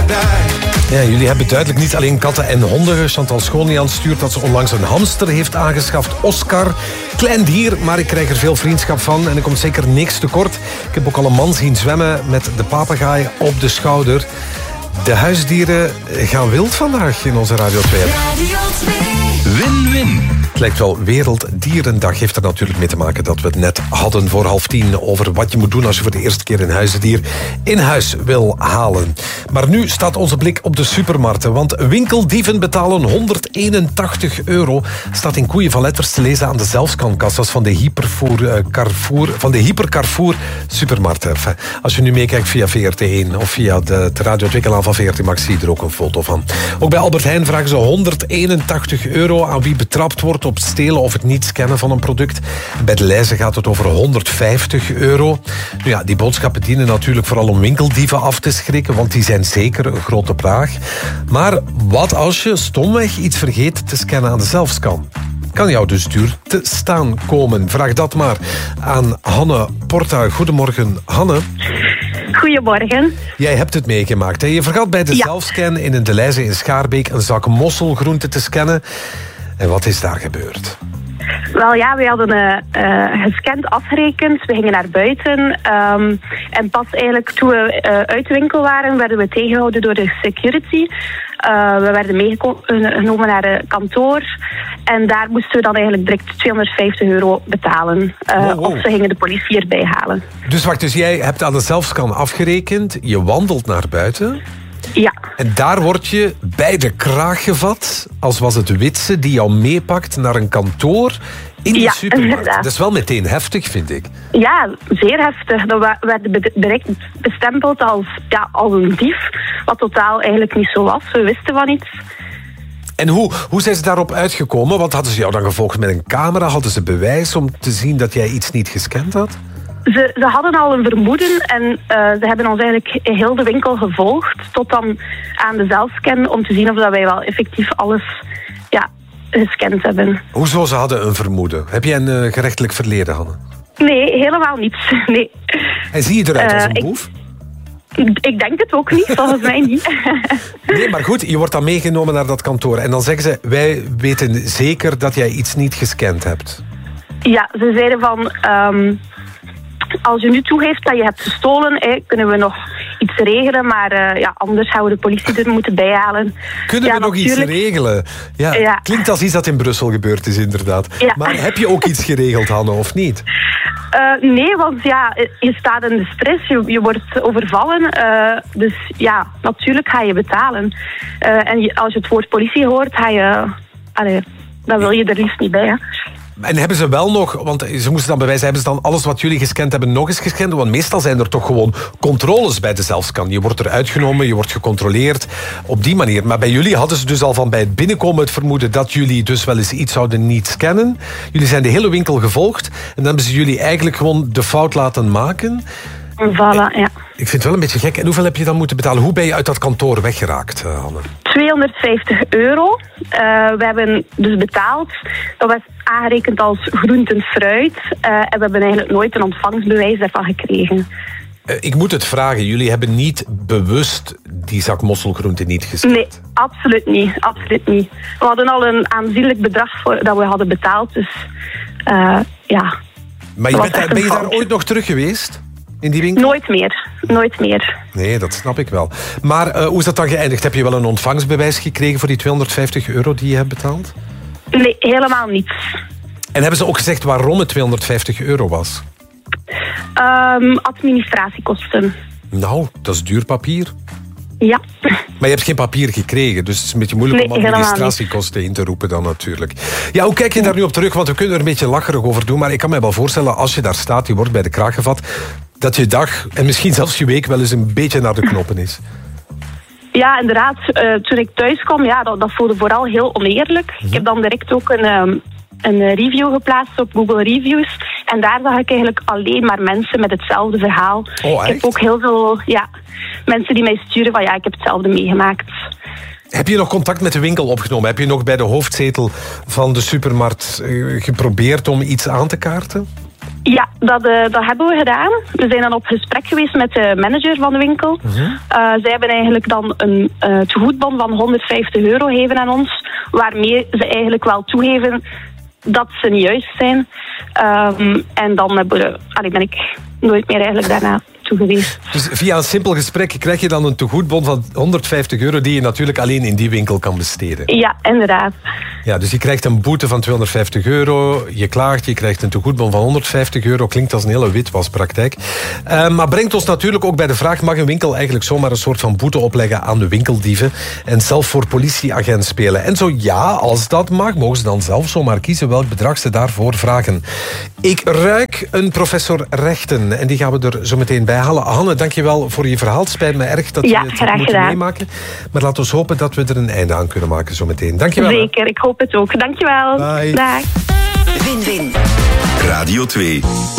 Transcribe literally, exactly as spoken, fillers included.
Ja, jullie hebben duidelijk niet alleen katten en honden. Chantal Schonian stuurt dat ze onlangs een hamster heeft aangeschaft. Oscar, klein dier, maar ik krijg er veel vriendschap van. En er komt zeker niks tekort. Ik heb ook al een man zien zwemmen met de papegaai op de schouder. De huisdieren gaan wild vandaag in onze Radio twee. Radio twee. Win-win. Het lijkt wel Werelddierendag. Heeft er natuurlijk mee te maken dat we het net hadden voor half tien over wat je moet doen als je voor de eerste keer een huisdier in huis wil halen. Maar nu staat onze blik op de supermarkten, want winkeldieven betalen honderdeenentachtig euro. Staat in koeien van letters te lezen aan de zelfscankassas van de Hypervoer, uh, Carrefour, van de Hyper Carrefour supermarkten. Enfin, als je nu meekijkt via V R T één of via de, de Radio twee kanaal van V R T Max, zie je er ook een foto van. Ook bij Albert Heijn vragen ze honderdeenentachtig euro aan wie betrapt wordt op stelen of het niet scannen van een product. Bij de Leize gaat het over honderdvijftig euro. Nu ja, die boodschappen dienen natuurlijk vooral om winkeldieven af te schrikken, want die zijn zeker een grote praag. Maar wat als je stomweg iets vergeet te scannen aan de zelfscan? Kan jou dus duur te staan komen. Vraag dat maar aan Hanne Porta. Goedemorgen, Hanne. Goedemorgen. Jij hebt het meegemaakt, hè? Je vergat bij de ja. zelfscan in een De Leize in Schaarbeek een zak mosselgroenten te scannen. En wat is daar gebeurd? Wel ja, we hadden uh, uh, gescand afgerekend. We gingen naar buiten. Um, en pas eigenlijk toen we uh, uit de winkel waren, werden we tegengehouden door de security. Uh, we werden meegenomen naar het kantoor. En daar moesten we dan eigenlijk direct tweehonderdvijftig euro betalen. Uh, wow, wow. Of ze gingen de politie erbij halen. Dus wacht, dus jij hebt aan de zelfscan afgerekend. Je wandelt naar buiten. Ja. En daar word je bij de kraag gevat, als was het Witse, die jou meepakt naar een kantoor in de ja, supermarkt. Inderdaad. Dat is wel meteen heftig, vind ik. Ja, zeer heftig. Dan werd direct bestempeld als, ja, als een dief, wat totaal eigenlijk niet zo was. We wisten van iets. En hoe, hoe zijn ze daarop uitgekomen? Want hadden ze jou dan gevolgd met een camera? Hadden ze bewijs om te zien dat jij iets niet gescand had? Ze, ze hadden al een vermoeden en uh, ze hebben ons eigenlijk heel de winkel gevolgd tot dan aan de zelfscan om te zien of dat wij wel effectief alles ja, gescand hebben. Hoezo ze hadden een vermoeden? Heb jij een uh, gerechtelijk verleden, Hanne? Nee, helemaal niets. Nee. En zie je eruit uh, als een ik, boef? Ik denk het ook niet, volgens mij niet. Nee, maar goed, je wordt dan meegenomen naar dat kantoor en dan zeggen ze, wij weten zeker dat jij iets niet gescand hebt. Ja, ze zeiden van... Um, als je nu toegeeft dat je hebt gestolen, hè, kunnen we nog iets regelen. Maar uh, ja, anders gaan we de politie er moeten bijhalen. Kunnen ja, we nog natuurlijk. iets regelen? Ja, ja. Klinkt als iets dat in Brussel gebeurd is, inderdaad. Ja. Maar heb je ook iets geregeld, Hanne, of niet? Uh, nee, want ja, je staat in de stress. Je, je wordt overvallen. Uh, dus ja, natuurlijk ga je betalen. Uh, en je, als je het woord politie hoort, ga je... Allee, dan wil je er liefst niet bij, hè. En hebben ze wel nog, want ze moesten dan bewijzen, hebben ze dan alles wat jullie gescand hebben nog eens gescand? Want meestal zijn er toch gewoon controles bij de zelfscan. Je wordt er uitgenomen, je wordt gecontroleerd op die manier. Maar bij jullie hadden ze dus al van bij het binnenkomen het vermoeden dat jullie dus wel eens iets zouden niet scannen. Jullie zijn de hele winkel gevolgd en dan hebben ze jullie eigenlijk gewoon de fout laten maken. Voilà, ja. Ik vind het wel een beetje gek. En hoeveel heb je dan moeten betalen? Hoe ben je uit dat kantoor weggeraakt, Hanne? tweehonderdvijftig euro. Uh, we hebben dus betaald. Dat was aangerekend als groente en fruit. Uh, en we hebben eigenlijk nooit een ontvangstbewijs daarvan gekregen. Uh, ik moet het vragen. Jullie hebben niet bewust die zak mosselgroente niet gescand? Nee, absoluut niet. Absoluut niet. We hadden al een aanzienlijk bedrag voor dat we hadden betaald. Dus uh, ja. Maar je bent daar, ben je daar ooit nog terug geweest? In die winkel? Nooit meer. Nooit meer. Nee, dat snap ik wel. Maar uh, hoe is dat dan geëindigd? Heb je wel een ontvangstbewijs gekregen voor die tweehonderdvijftig euro die je hebt betaald? Nee, helemaal niets. En hebben ze ook gezegd waarom het tweehonderdvijftig euro was? Um, administratiekosten. Nou, dat is duur papier. Ja. Maar je hebt geen papier gekregen, dus het is een beetje moeilijk nee, om administratiekosten in te roepen dan natuurlijk. Ja, hoe kijk je daar nu op terug? Want we kunnen er een beetje lacherig over doen, maar ik kan me wel voorstellen, als je daar staat, je wordt bij de kraag gevat, dat je dag en misschien zelfs je week wel eens een beetje naar de knoppen is. Ja, inderdaad. Uh, toen ik thuis kwam, ja, dat, dat voelde vooral heel oneerlijk. Mm-hmm. Ik heb dan direct ook een, um, een review geplaatst op Google Reviews. En daar zag ik eigenlijk alleen maar mensen met hetzelfde verhaal. Oh, ik heb ook heel veel ja, mensen die mij sturen van ja, ik heb hetzelfde meegemaakt. Heb je nog contact met de winkel opgenomen? Heb je nog bij de hoofdzetel van de supermarkt uh, geprobeerd om iets aan te kaarten? Ja, dat, uh, dat hebben we gedaan. We zijn dan op gesprek geweest met de manager van de winkel. Uh-huh. Uh, zij hebben eigenlijk dan een uh, tegoedbon van honderdvijftig euro gegeven aan ons, waarmee ze eigenlijk wel toegeven dat ze niet juist zijn. Um, en dan hebben we, allee, ben ik nooit meer eigenlijk daarna toe geweest. Dus via een simpel gesprek krijg je dan een tegoedbon van honderdvijftig euro die je natuurlijk alleen in die winkel kan besteden. Ja, inderdaad. Ja, dus je krijgt een boete van tweehonderdvijftig euro, je klaagt, je krijgt een tegoedbon van honderdvijftig euro. Klinkt als een hele witwaspraktijk. Uh, maar brengt ons natuurlijk ook bij de vraag, mag een winkel eigenlijk zomaar een soort van boete opleggen aan de winkeldieven en zelf voor politieagent spelen? En zo ja, als dat mag, mogen ze dan zelf zomaar kiezen welk bedrag ze daarvoor vragen. Ik ruik een professor rechten en die gaan we er zo meteen bij halen. Hanne, dankjewel voor je verhaal. Het spijt me erg dat ja, we het moeten gedaan. meemaken. Maar laten we hopen dat we er een einde aan kunnen maken zo meteen. Dankjewel. Zeker, ik hoop het ook. Dankjewel. Bye. Dag. Win-win. Radio twee.